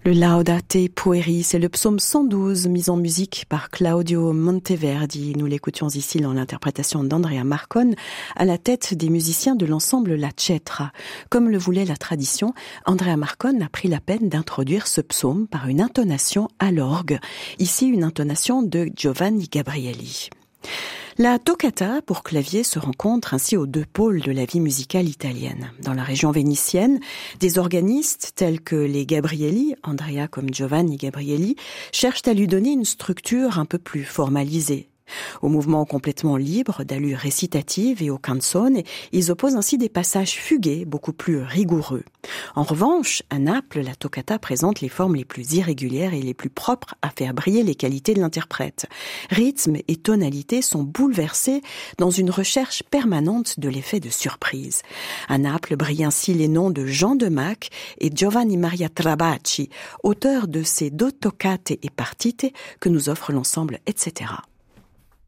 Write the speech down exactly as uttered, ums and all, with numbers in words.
Le Laudate Pueri, c'est le psaume cent douze, mis en musique par Claudio Monteverdi. Nous l'écoutions ici dans l'interprétation d'Andrea Marcon, à la tête des musiciens de l'ensemble La Cetra. Comme le voulait la tradition, Andrea Marcon a pris la peine d'introduire ce psaume par une intonation à l'orgue. Ici, une intonation de Giovanni Gabrieli. La toccata pour clavier se rencontre ainsi aux deux pôles de la vie musicale italienne. Dans la région vénitienne, des organistes tels que les Gabrieli, Andrea comme Giovanni Gabrieli, cherchent à lui donner une structure un peu plus formalisée. Au mouvement complètement libre, d'allure récitative et aux canzone, ils opposent ainsi des passages fugués, beaucoup plus rigoureux. En revanche, à Naples, la toccata présente les formes les plus irrégulières et les plus propres à faire briller les qualités de l'interprète. Rythme et tonalité sont bouleversés dans une recherche permanente de l'effet de surprise. À Naples brillent ainsi les noms de Jean de Mac et Giovanni Maria Trabacci, auteurs de ces deux toccate et partite que nous offre l'ensemble et cetera.